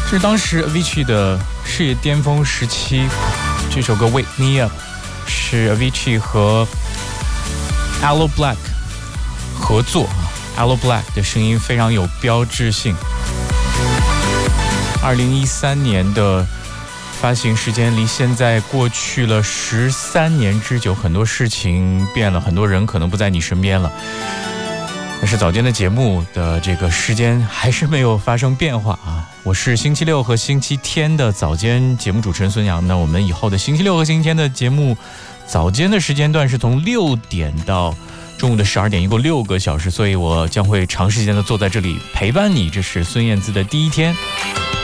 这是当时 Avicii 的事业巅峰时期，这首歌《Wake Me Up》是 Avicii 和 Aloe Blacc 合作，Aloe Blacc 的声音非常有标志性。2013年的发行时间离现在过去了13年之久，很多事情变了，很多人可能不在你身边了。但是早间的节目的这个时间还是没有发生变化啊！我是星期六和星期天的早间节目主持人孙杨。那我们以后的星期六和星期天的节目，早间的时间段是从6点到中午的12点，一共6个小时，所以我将会长时间的坐在这里陪伴你。这是孙燕姿的第一天。